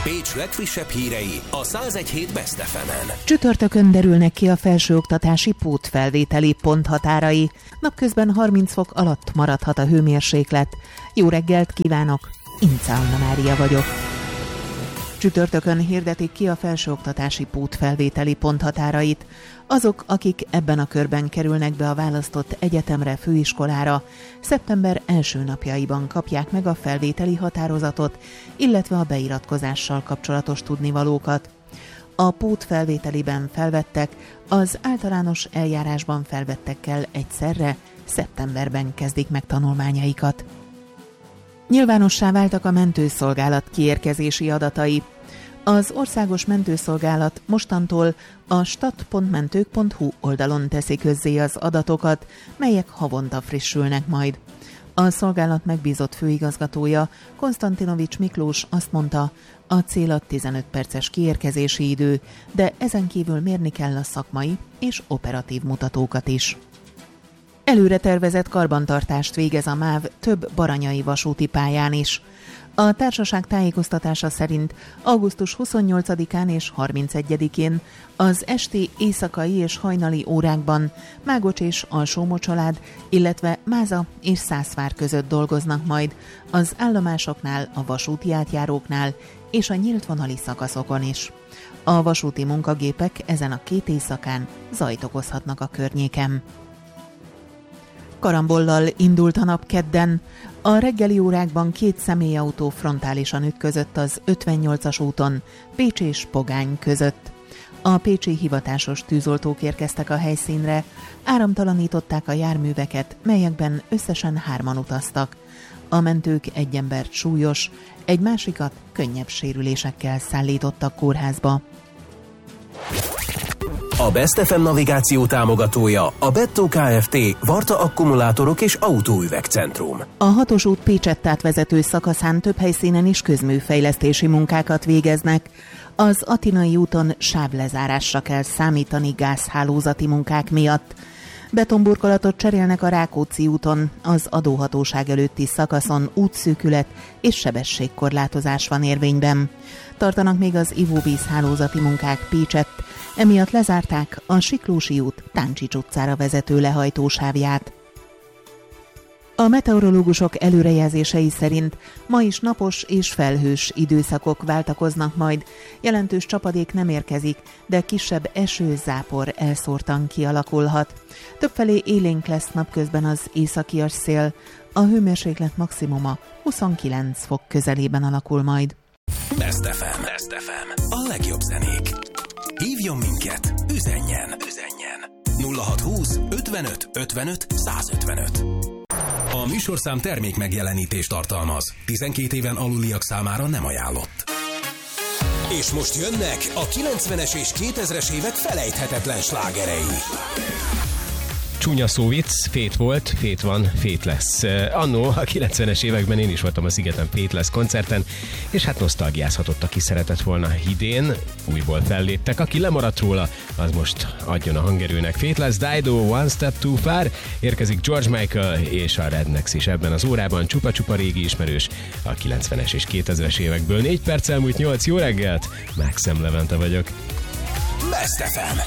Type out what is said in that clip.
Pécs legfrissebb hírei a 101.7 Best FM-en. Csütörtökön derülnek ki a felsőoktatási pótfelvételi ponthatárai. Napközben 30 fok alatt maradhat a hőmérséklet. Jó reggelt kívánok, Ince Anna Mária vagyok. Csütörtökön hirdetik ki a felsőoktatási pótfelvételi ponthatárait. Azok, akik ebben a körben kerülnek be a választott egyetemre, főiskolára, szeptember első napjaiban kapják meg a felvételi határozatot, illetve a beiratkozással kapcsolatos tudnivalókat. A pótfelvételiben felvettek az általános eljárásban felvettekkel egyszerre szeptemberben kezdik meg tanulmányaikat. Nyilvánossá váltak a mentőszolgálat kiérkezési adatai. Az Országos Mentőszolgálat mostantól a stat.mentők.hu oldalon teszi közzé az adatokat, melyek havonta frissülnek majd. A szolgálat megbízott főigazgatója, Konstantinovics Miklós azt mondta, a cél a 15 perces kiérkezési idő, de ezen kívül mérni kell a szakmai és operatív mutatókat is. Előre tervezett karbantartást végez a MÁV több baranyai vasúti pályán is. A társaság tájékoztatása szerint augusztus 28-án és 31-én az esti, éjszakai és hajnali órákban Mágocs és Alsó-Mocsalád, illetve Máza és Szászvár között dolgoznak majd az állomásoknál, a vasúti átjáróknál és a nyílt vonali szakaszokon is. A vasúti munkagépek ezen a két éjszakán zajt okozhatnak a környéken. Karambollal indult a nap kedden. A reggeli órákban két személyautó frontálisan ütközött az 58-as úton, Pécs és Pogány között. A pécsi hivatásos tűzoltók érkeztek a helyszínre, áramtalanították a járműveket, melyekben összesen 3-an utaztak. A mentők egy embert súlyos, egy másikat könnyebb sérülésekkel szállítottak kórházba. A Best FM navigáció támogatója a Bettó Kft. Varta akkumulátorok és autóüvegcentrum. A 6-os út Pécsettát vezető szakaszán több helyszínen is közműfejlesztési munkákat végeznek. Az Atinai úton sávlezárásra kell számítani gázhálózati munkák miatt. Betonburkolatot cserélnek a Rákóczi úton, az adóhatóság előtti szakaszon útszűkület és sebességkorlátozás van érvényben. Tartanak még az ivóvízhálózati munkák Pécsett, emiatt lezárták a Siklósi út Táncsics utcára vezető lehajtósávját. A meteorológusok előrejelzései szerint ma is napos és felhős időszakok váltakoznak majd. Jelentős csapadék nem érkezik, de kisebb eső-zápor elszórtan kialakulhat. Többfelé élénk lesz napközben az északias szél. A hőmérséklet maximuma 29 fok közelében alakul majd. Best FM. Best FM. A legjobb zenék. Hívjon minket, üzenjen. 0620 55 55 155. A műsorszám termék megjelenítést tartalmaz. 12 éven aluliak számára nem ajánlott. És most jönnek a 90-es és 2000-es évek felejthetetlen slágerei. Csúnya szóvic, fét volt, fét van, fét lesz. Annó a 90-es években én is voltam a Szigeten Fét lesz koncerten, és hát nosztalgiázhatott, aki szeretett volna idén. Újból felléptek, aki lemaradt róla, az most adjon a hangerőnek. Fét lesz, Dido, One Step Too Far, érkezik George Michael és a Rednecks is ebben az órában. Csupa-csupa régi ismerős a 90-es és 2000-es évekből. 4 perc elmúlt 8, jó reggelt, Maxem Levente vagyok. Best FM.